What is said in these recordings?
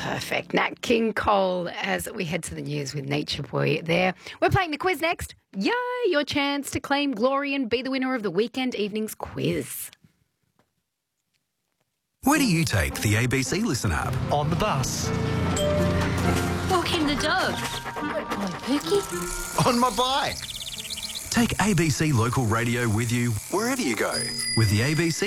Perfect. Nat King Cole as we head to the news with Nature Boy there. We're playing the quiz next. Yay, your chance to claim glory and be the winner of the weekend evening's quiz. Where do you take the ABC Listen app? On the bus. Walking the dog. On Pookie. On my bike. Take ABC Local Radio with you wherever you go with the ABC.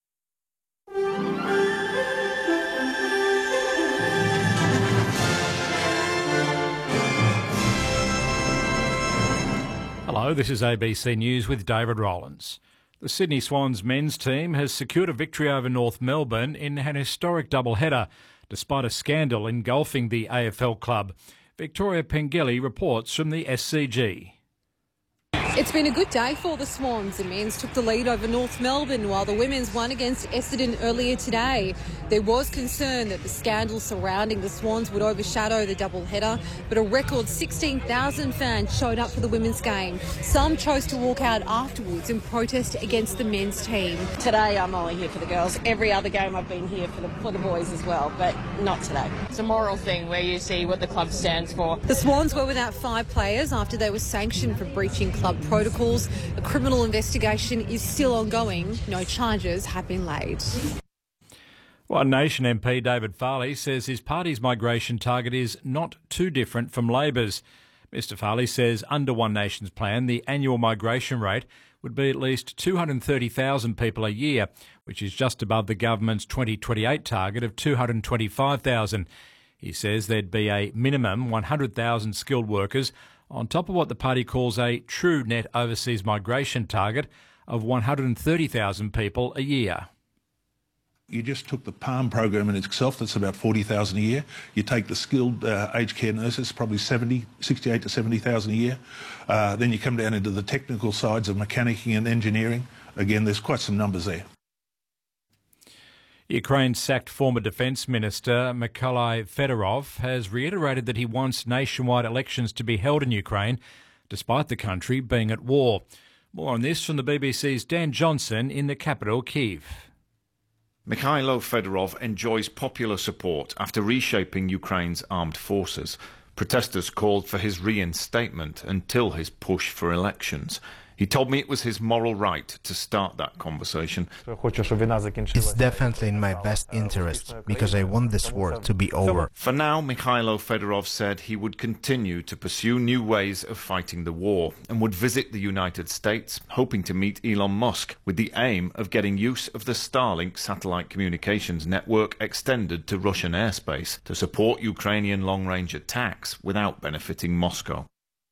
Hello, this is ABC News with David Rowlands. The Sydney Swans men's team has secured a victory over North Melbourne in an historic doubleheader, despite a scandal engulfing the AFL club. Victoria Pengelly reports from the SCG. It's been a good day for the Swans. The men's took the lead over North Melbourne while the women's won against Essendon earlier today. There was concern that the scandal surrounding the Swans would overshadow the doubleheader, but a record 16,000 fans showed up for the women's game. Some chose to walk out afterwards and protest against the men's team. Today I'm only here for the girls. Every other game I've been here for the boys as well, but not today. It's a moral thing where you see what the club stands for. The Swans were without 5 players after they were sanctioned for breaching club protocols. A criminal investigation is still ongoing. No charges have been laid. One Nation MP David Farley says his party's migration target is not too different from Labor's. Mr Farley says under One Nation's plan, the annual migration rate would be at least 230,000 people a year, which is just above the government's 2028 target of 225,000. He says there'd be a minimum 100,000 skilled workers on top of what the party calls a true net overseas migration target of 130,000 people a year. You just took the PALM program in itself, that's about 40,000 a year. You take the skilled aged care nurses, probably 68 to 70,000 a year. Then you come down into the technical sides of mechanicking and engineering. Again, there's quite some numbers there. Ukraine sacked former Defence Minister Mykola Fedorov has reiterated that he wants nationwide elections to be held in Ukraine, despite the country being at war. More on this from the BBC's Dan Johnson in the capital, Kyiv. Mikhailo Fedorov enjoys popular support after reshaping Ukraine's armed forces. Protesters called for his reinstatement until his push for elections. He told me it was his moral right to start that conversation. It's definitely in my best interest, because I want this war to be over. For now, Mikhailo Fedorov said he would continue to pursue new ways of fighting the war and would visit the United States, hoping to meet Elon Musk, with the aim of getting use of the Starlink satellite communications network extended to Russian airspace to support Ukrainian long-range attacks without benefiting Moscow.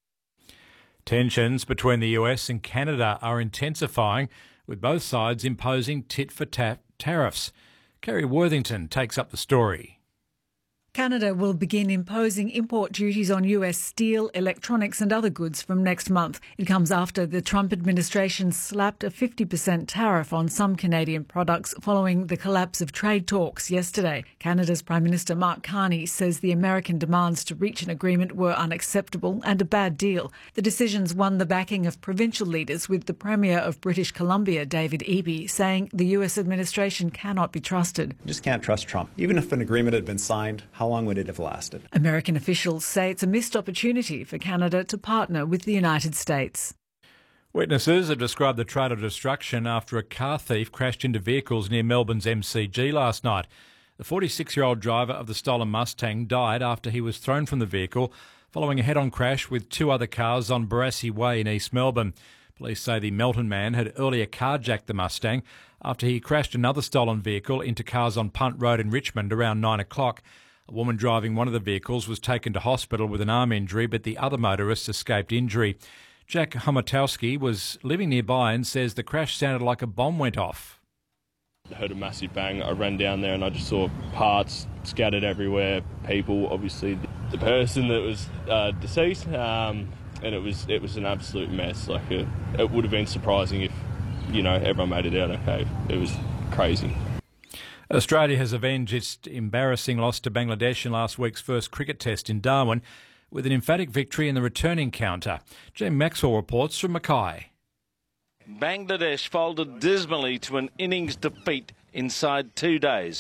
Tensions between the US and Canada are intensifying, with both sides imposing tit-for-tat tariffs. Kerry Worthington takes up the story. Canada will begin imposing import duties on US steel, electronics and other goods from next month. It comes after the Trump administration slapped a 50% tariff on some Canadian products following the collapse of trade talks yesterday. Canada's Prime Minister Mark Carney says the American demands to reach an agreement were unacceptable and a bad deal. The decisions won the backing of provincial leaders, with the Premier of British Columbia, David Eby, saying the US administration cannot be trusted. You just can't trust Trump. Even if an agreement had been signed, how long would it have lasted? American officials say it's a missed opportunity for Canada to partner with the United States. Witnesses have described the trail of destruction after a car thief crashed into vehicles near Melbourne's MCG last night. The 46-year-old driver of the stolen Mustang died after he was thrown from the vehicle following a head-on crash with 2 other cars on Barassi Way in East Melbourne. Police say the Melton man had earlier carjacked the Mustang after he crashed another stolen vehicle into cars on Punt Road in Richmond around 9 o'clock. A woman driving one of the vehicles was taken to hospital with an arm injury, but the other motorist escaped injury. Jack Homotowski was living nearby and says the crash sounded like a bomb went off. I heard a massive bang. I ran down there and I just saw parts scattered everywhere. People, obviously, the person that was deceased, and it was an absolute mess. It would have been surprising if, everyone made it out okay. It was crazy. Australia has avenged its embarrassing loss to Bangladesh in last week's first cricket test in Darwin with an emphatic victory in the return encounter. Jim Maxwell reports from Mackay. Bangladesh folded dismally to an innings defeat inside 2 days.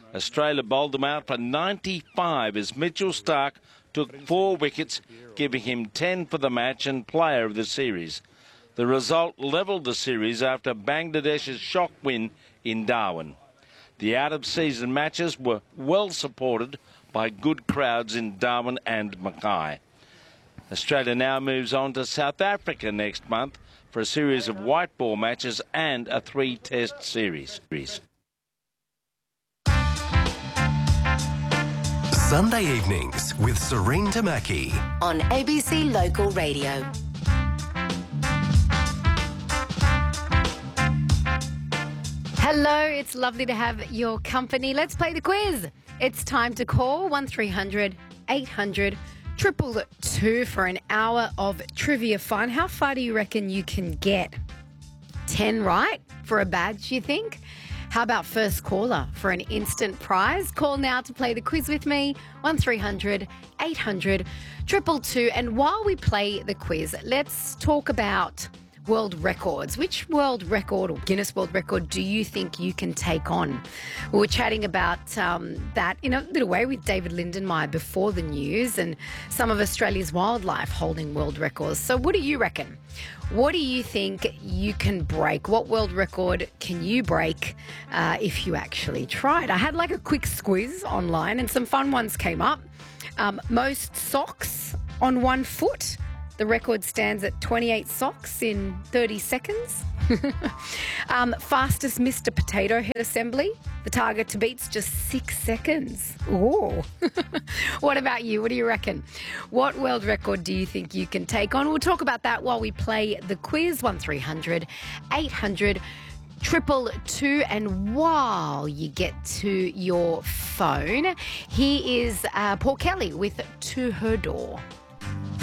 Australia bowled them out for 95 as Mitchell Starc took 4 wickets, giving him 10 for the match and player of the series. The result levelled the series after Bangladesh's shock win in Darwin. The out-of-season matches were well supported by good crowds in Darwin and Mackay. Australia now moves on to South Africa next month for a series of white ball matches and a 3-test series. Sunday evenings with Serene Tamaki on ABC Local Radio. Hello, it's lovely to have your company. Let's play the quiz. It's time to call 1300 800 222 for an hour of trivia fun. How far do you reckon you can get? 10 right for a badge, you think? How about first caller for an instant prize? Call now to play the quiz with me, 1300 800 222. And while we play the quiz, let's talk about world records. Which world record or Guinness World Record do you think you can take on? We were chatting about that in a little way with David Lindenmayer before the news and some of Australia's wildlife holding world records. So what do you reckon? What do you think you can break? What world record can you break if you actually tried? I had like a quick squiz online and some fun ones came up. Most socks on one foot. The record stands at 28 socks in 30 seconds. Fastest Mr. Potato Head assembly. The target to beat's just 6 seconds. Ooh. What about you? What do you reckon? What world record do you think you can take on? We'll talk about that while we play the quiz. 1300 800 222. And while you get to your phone, here is Paul Kelly with To Her Door.